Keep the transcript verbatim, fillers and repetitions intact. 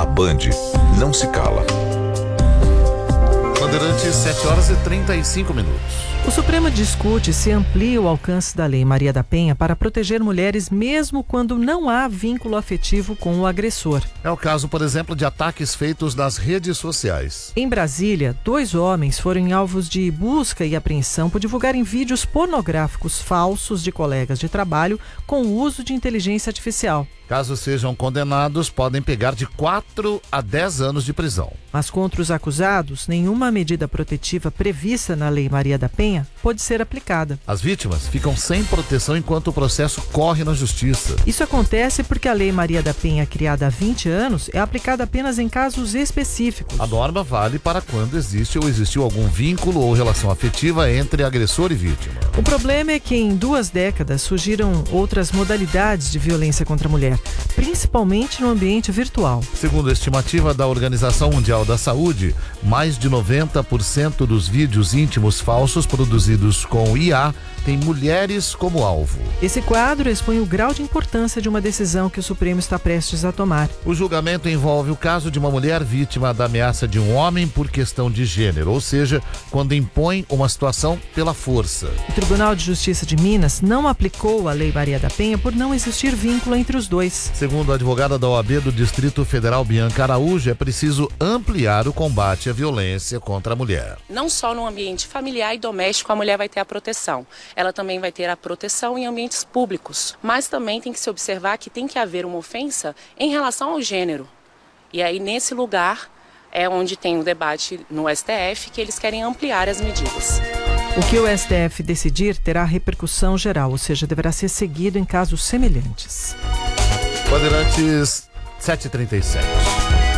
Band não se cala. Bandeirantes, sete horas e trinta e cinco minutos. O Supremo discute se amplia o alcance da Lei Maria da Penha para proteger mulheres mesmo quando não há vínculo afetivo com o agressor. É o caso, por exemplo, de ataques feitos nas redes sociais. Em Brasília, dois homens foram alvos de busca e apreensão por divulgarem vídeos pornográficos falsos de colegas de trabalho com o uso de inteligência artificial. Caso sejam condenados, podem pegar de quatro a dez anos de prisão. Mas contra os acusados, nenhuma medida protetiva prevista na Lei Maria da Penha pode ser aplicada. As vítimas ficam sem proteção enquanto o processo corre na justiça. Isso acontece porque a Lei Maria da Penha, criada há vinte anos, é aplicada apenas em casos específicos. A norma vale para quando existe ou existiu algum vínculo ou relação afetiva entre agressor e vítima. O problema é que em duas décadas surgiram outras modalidades de violência contra a mulher, principalmente no ambiente virtual. Segundo a estimativa da Organização Mundial da Saúde, mais de noventa por cento dos vídeos íntimos falsos produzidos com I A têm mulheres como alvo. Esse quadro expõe o grau de importância de uma decisão que o Supremo está prestes a tomar. O julgamento envolve o caso de uma mulher vítima da ameaça de um homem por questão de gênero, ou seja, quando impõe uma situação pela força. O Tribunal de Justiça de Minas não aplicou a Lei Maria da Penha por não existir vínculo entre os dois. Segundo a advogada da O A B do Distrito Federal, Bianca Araújo, é preciso ampliar o combate à violência contra a mulher. Não só no ambiente familiar e doméstico a mulher vai ter a proteção. Ela também vai ter a proteção em ambientes públicos. Mas também tem que se observar que tem que haver uma ofensa em relação ao gênero. E aí, nesse lugar, é onde tem o debate no S T F, que eles querem ampliar as medidas. O que o S T F decidir terá repercussão geral, ou seja, deverá ser seguido em casos semelhantes. Bandeirantes, sete e trinta e sete.